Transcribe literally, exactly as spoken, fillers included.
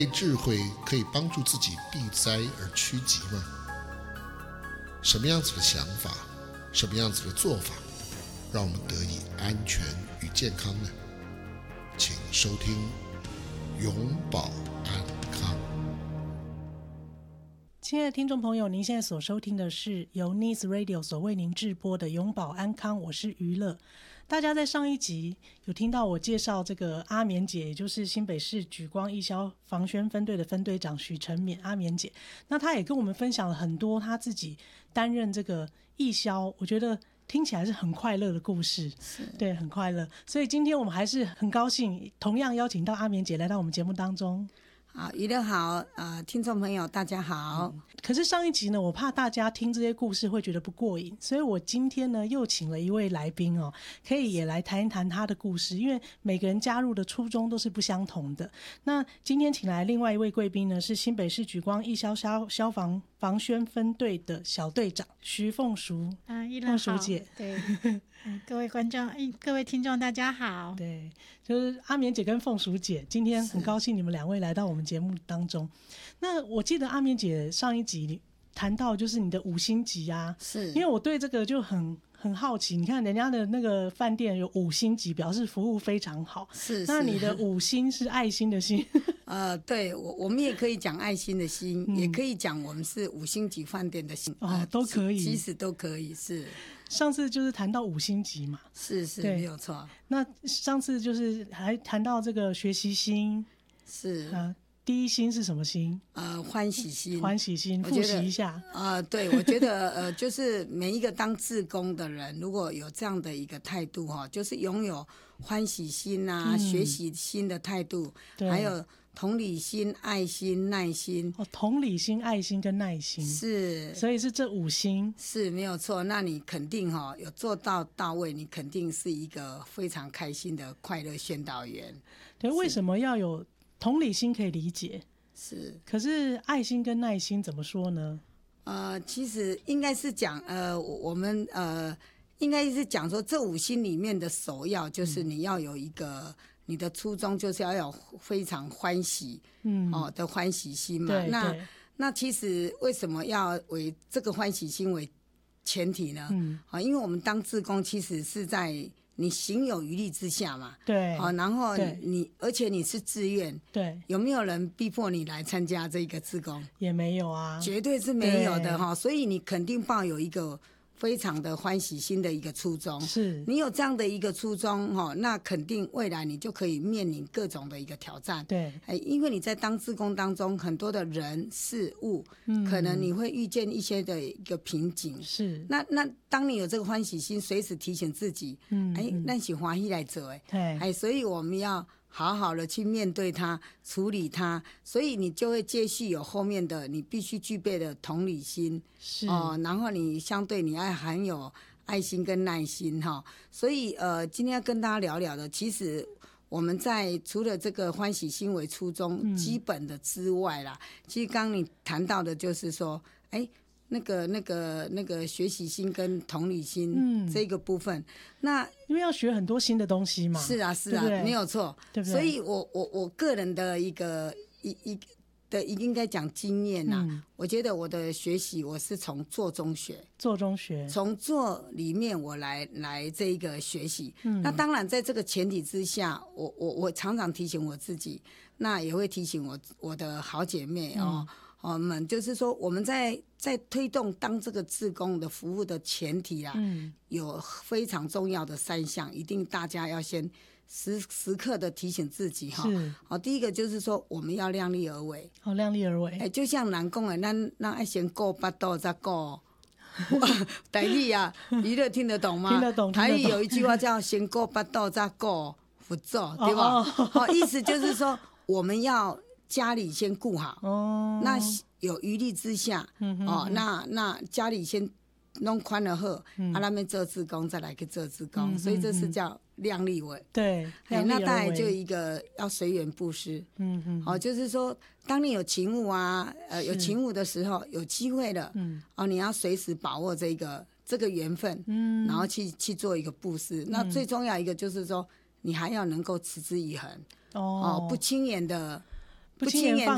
智慧可以帮助自己避灾而趋吉吗？什么样子的想法，什么样子的做法，让我们得以安全与健康呢？请收听永保安康。 亲爱的听众朋友，您现在所收听的是由 News Radio 所为您制播的永保安康，我是娱乐。大家在上一集有听到我介绍这个阿棉姐，也就是新北市莒光义消防宣分队的分队长许成勉阿棉姐，那她也跟我们分享了很多她自己担任这个义消，我觉得听起来是很快乐的故事，对，很快乐。所以今天我们还是很高兴，同样邀请到阿棉姐来到我们节目当中。 好，娱乐好，呃，听众朋友大家好、嗯。 可是上一集呢，我怕大家听这些故事会觉得不过瘾，所以我今天呢又请了一位来宾哦，可以也来谈一谈他的故事，因为每个人加入的初衷都是不相同的。那今天请来另外一位贵宾呢，是新北市莒光义消消消防防宣分队的小队长徐凤淑， 啊，艺凤淑姐， 对。嗯、各位观众、各位听众，大家好。 对，就是阿棉姐跟凤淑姐，今天很高兴你们两位来到我们节目当中。那我记得阿棉姐上一集谈到就是你的五星级啊， 是因为我对这个就很很好奇。你看人家的那个饭店有五星级，表示服务非常好。 是， 那你的五星是爱心的心？ 呃，对，我我们也可以讲爱心的心，嗯、也可以讲我们是五星级饭店的心， 哦，呃、都可以， 其实都可以。是。 上次就是谈到五星级嘛， 是是没有错。 那上次就是还谈到这个学习心， 是啊，第一心是什么心？ 呃，欢喜心， 欢喜心，复习一下。 呃，对，我觉得呃，就是每一个当志工的人，如果有这样的一个态度哈，就是拥有欢喜心啊、嗯、学习心的态度，还有同理心、爱心、耐心。 哦，同理心、爱心跟耐心是， 所以是这五星是没有错。那你肯定哈、哦、有做到到位，你肯定是一个非常开心的快乐宣导员。 对，为什么要有同理心可以理解？ 是， 可是爱心跟耐心怎么说呢？ 呃，其实应该是讲呃，我们呃，应该是讲说这五星里面的首要就是你要有一个。嗯，你的初衷就是要有非常欢喜，嗯，哦的欢喜心嘛。 对那对那其实为什么要为这个欢喜心为前提呢？嗯，啊，因为我们当志工其实是在你行有余力之下嘛。 对， 好，然后你而且你是自愿， 对， 有没有人逼迫你来参加这个志工？ 也没有啊， 绝对是没有的哈。所以你肯定抱有一个非常的欢喜心的一个初衷， 是你有这样的一个初衷哈，那肯定未来你就可以面临各种的一个挑战。 对， 哎，因为你在当志工当中，很多的人事物，嗯，可能你会遇见一些的一个瓶颈。 是， 那那当你有这个欢喜心，随时提醒自己，嗯，哎，那是欢喜来做，哎， 对， 哎，所以我们要好好的去面对它，处理它，所以你就会接续有后面的你必须具备的同理心， 是哦，然后你相对你要很有爱心跟耐心哈，所以呃，今天要跟大家聊聊的，其实我们在除了这个欢喜心为初衷、嗯、基本的之外啦，其实刚刚你谈到的就是说，哎。那个、那个、那个学习心跟同理心，嗯，这个部分，那因为要学很多新的东西嘛， 是啊，是啊， 对对没有错，对不对？所以我我我个人的一个一一的应该讲经验呐、啊嗯，我觉得我的学习我是从做中学， 做中学， 从做里面我来来这一个学习。嗯，那当然在这个前提之下，我我我常常提醒我自己，那也会提醒我我的好姐妹哦。嗯我们就是说，我们在在推动当这个志工的服务的前提啊，嗯，有非常重要的三项，一定大家要先时时刻的提醒自己哈。好，第一个就是说，我们要量力而为。 好，量力而为。 哎，就像人讲的，咱咱爱先顾巴肚再顾。台语啊，娱乐听得懂吗？ 听得懂。 台语有一句话叫“先顾巴肚再顾福州”，对吧？好、哦，意思就是说，我们要。家里先顾好，哦，那有余力之下，嗯哼哼哦，那那家里先弄宽了后，嗯、啊，那边做志工再来去做志工、嗯，所以这是叫量力为。 对， 哎，那当然就一个要随缘布施，嗯嗯，哦，就是说，当你有勤务啊，呃，有勤务的时候，有机会了，嗯，哦，你要随时把握这个这个缘分，嗯，然后去去做一个布施、嗯。那最重要一个就是说，你还要能够持之以恒，哦，哦不轻言的。不轻言的